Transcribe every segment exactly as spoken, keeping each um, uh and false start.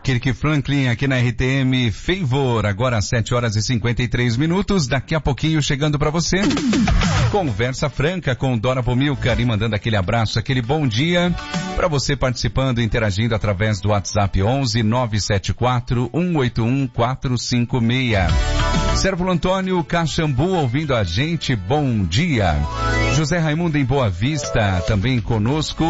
Kirk Franklin aqui na R T M Favor, agora às sete horas e cinquenta e três minutos, daqui a pouquinho chegando para você. Conversa franca com Dora Bomilcar e mandando aquele abraço, aquele bom dia para você participando, interagindo através do WhatsApp onze nove sete quatro um oito um quatro cinco seis. Sérvulo Antônio Caxambu ouvindo a gente, bom dia. José Raimundo em Boa Vista também conosco.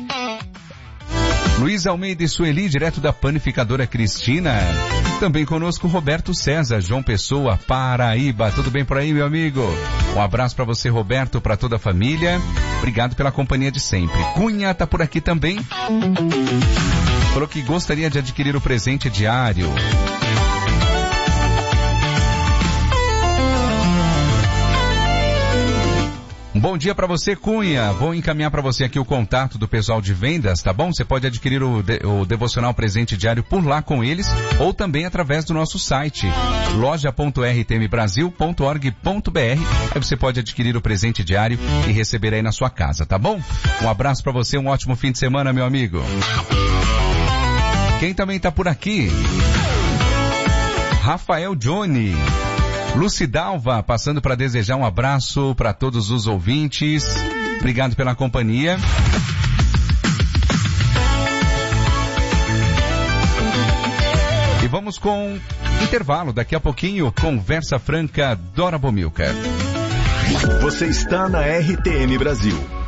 Luiz Almeida e Sueli, direto da Panificadora Cristina. Também conosco Roberto César, João Pessoa, Paraíba. Tudo bem por aí, meu amigo? Um abraço para você, Roberto, para toda a família. Obrigado pela companhia de sempre. Cunha tá por aqui também. Falou que gostaria de adquirir o presente diário. Um bom dia para você, Cunha. Vou encaminhar para você aqui o contato do pessoal de vendas, tá bom? Você pode adquirir o, de, o devocional presente diário por lá com eles ou também através do nosso site loja ponto r t m brasil ponto org ponto b r. Aí você pode adquirir o presente diário e receber aí na sua casa, tá bom? Um abraço para você, um ótimo fim de semana, meu amigo. Quem também tá por aqui? Rafael Johnny. Lucidalva, passando para desejar um abraço para todos os ouvintes. Obrigado pela companhia. E vamos com intervalo. Daqui a pouquinho, Conversa Franca, Dora Bomilcar. Você está na R T M Brasil.